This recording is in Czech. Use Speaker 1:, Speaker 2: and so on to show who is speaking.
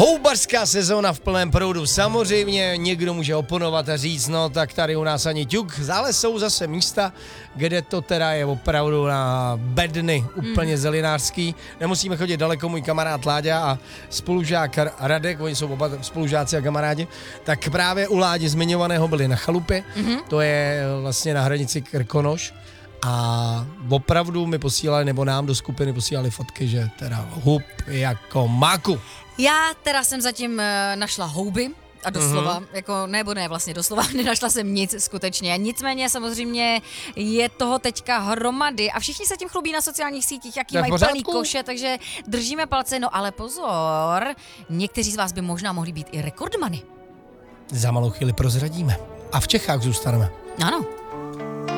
Speaker 1: Houbařská sezóna v plném proudu. Samozřejmě někdo může oponovat a říct, no tak tady u nás ani ťuk, ale jsou zase místa, kde to teda je opravdu na bedny, úplně zelinářský. Nemusíme chodit daleko, můj kamarád Láďa a spolužák Radek, oni jsou oba spolužáci a kamarádi, tak právě u Ládi zmiňovaného byli na chalupě, to je vlastně na hranici Krkonoš. A opravdu mi posílali, nebo nám do skupiny posílali fotky, že teda hub jako máku.
Speaker 2: Já teda jsem zatím našla houby a doslova, jako vlastně doslova, nenašla jsem nic skutečně. Nicméně samozřejmě je toho teďka hromady a všichni se tím chlubí na sociálních sítích, jaký mají plný koše, takže držíme palce, no ale pozor, někteří z vás by možná mohli být i rekordmany.
Speaker 1: Za malou chvíli prozradíme. A v Čechách zůstaneme.
Speaker 2: Ano.